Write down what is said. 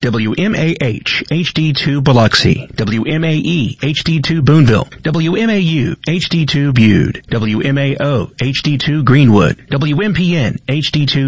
WMAH HD2 Biloxi, WMAE HD2 Boonville, WMAU HD2 Bude, WMAO HD2 Greenwood, WMPN HD2